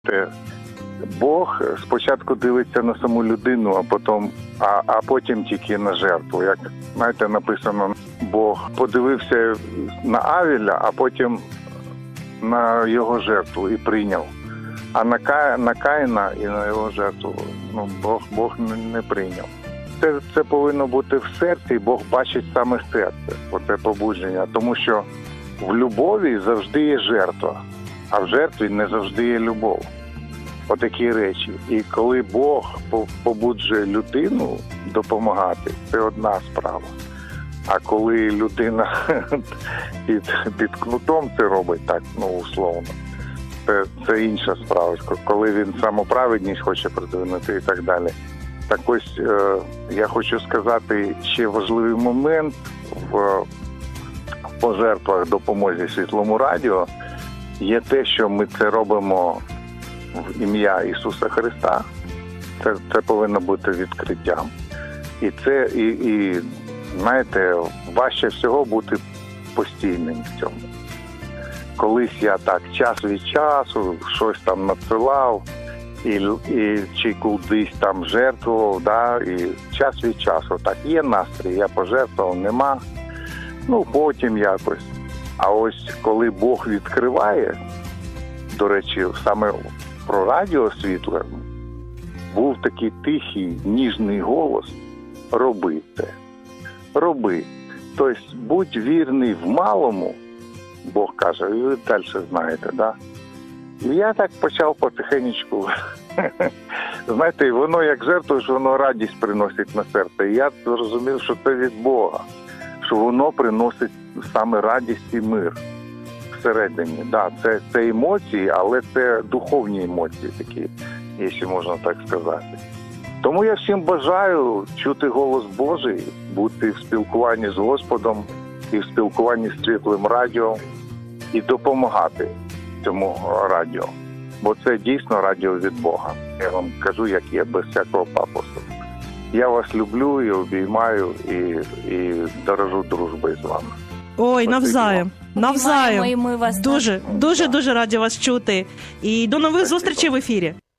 Бог спочатку дивиться на саму людину, а потім тільки на жертву. Як, знаєте, написано, Бог подивився на Авеля, а потім на його жертву і прийняв. А на Каїна і на його жертву Бог не прийняв. Це повинно бути в серці, і Бог бачить саме серце, оце побудження. Тому що в любові завжди є жертва, а в жертві не завжди є любов. Отакі речі. І коли Бог побуджує людину допомагати, це одна справа. А коли людина під кнутом це робить, так, условно, це інша справа. Коли він самоправедність хоче продвинути і так далі. Так ось я хочу сказати ще важливий момент в пожертвах допомозі Світлому Радіо. Є те, що ми це робимо в ім'я Ісуса Христа. Це повинно бути відкриттям. І знаєте, важче всього бути постійним в цьому. Колись я так час від часу щось там надсилав, чи кудись там жертвував, і час від часу. Так, є настрій, я пожертвував, нема. Потім якось. А ось коли Бог відкриває, до речі, саме про Радіо Світле, був такий тихий, ніжний голос: роби це, роби. Тобто, будь вірний в малому, Бог каже, і ви далі знаєте, да? І я так почав потихенечку. Знаєте, воно як жертвуєш, воно радість приносить на серце. І я зрозумів, що це від Бога, що воно приносить саме радість і мир всередині. Да, це емоції, але це духовні емоції такі, якщо можна так сказати. Тому я всім бажаю чути голос Божий, бути в спілкуванні з Господом і в спілкуванні з Світлим Радіо і допомагати цьому радіо. Бо це дійсно радіо від Бога. Я вам кажу, як є, без всякого пафосу. Я вас люблю і обіймаю, і дорожу дружбою з вами. Ой, навзаєм. Навзаєм. І ми вас Дуже раді вас чути. І до нових зустрічей в ефірі.